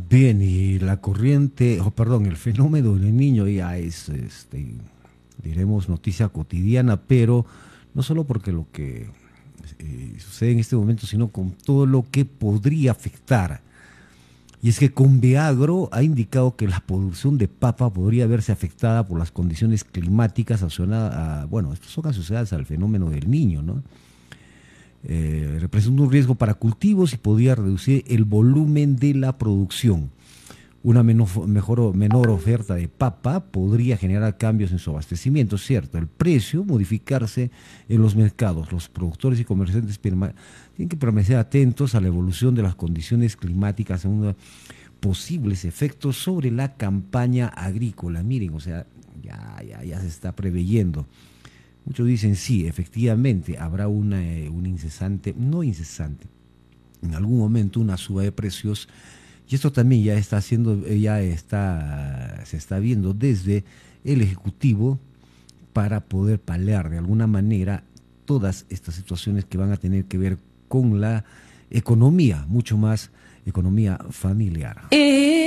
Bien, y la corriente, perdón, el fenómeno del niño ya es, diremos, noticia cotidiana, pero no solo porque lo que sucede en este momento, sino con todo lo que podría afectar. Y es que Conveagro ha indicado que la producción de papa podría verse afectada por las condiciones climáticas asociadas a, bueno, estas son asociadas al fenómeno del niño, ¿no? Representa un riesgo para cultivos y podría reducir el volumen de la producción. Una menor oferta de papa podría generar cambios en su abastecimiento, cierto. El precio modificarse en los mercados. Los productores y comerciantes tienen que permanecer atentos a la evolución de las condiciones climáticas en posibles efectos sobre la campaña agrícola. Miren, o sea, ya se está preveyendo. Muchos dicen sí, efectivamente habrá un incesante, no incesante, en algún momento una suba de precios. Y esto también ya está haciendo, se está viendo desde el Ejecutivo para poder paliar de alguna manera todas estas situaciones que van a tener que ver con la economía, mucho más economía familiar.